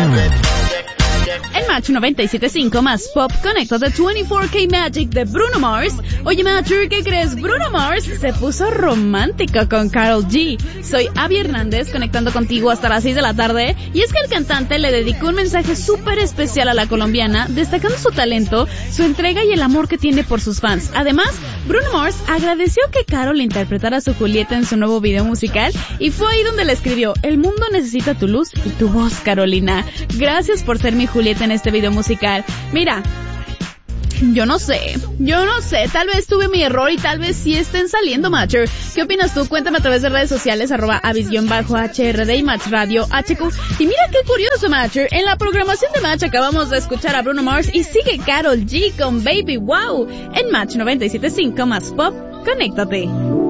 En Match 97.5 más Pop, conéctate 24K Magic de Bruno Mars. Oye, Matcher, ¿qué crees? Bruno Mars se puso romántico con Karol G. Soy Abby Hernández, conectando contigo hasta las 6 de la tarde. Y es que el cantante le dedicó un mensaje súper especial a la colombiana, destacando su talento, su entrega y el amor que tiene por sus fans. Además, Bruno Mars agradeció que Karol interpretara a su Julieta en su nuevo video musical, y fue ahí donde le escribió: el mundo necesita tu luz y tu voz, Carolina. Gracias por ser mi Julieta en este video musical. Mira, yo no sé, tal vez tuve mi error y tal vez sí estén saliendo, Matcher. ¿Qué opinas tú? Cuéntame a través de redes sociales, @avis_HRD y Match Radio HQ. Y mira qué curioso, Matcher, en la programación de Match acabamos de escuchar a Bruno Mars y sigue Karol G con Baby Wow. En Match 97.5 más Pop, conéctate.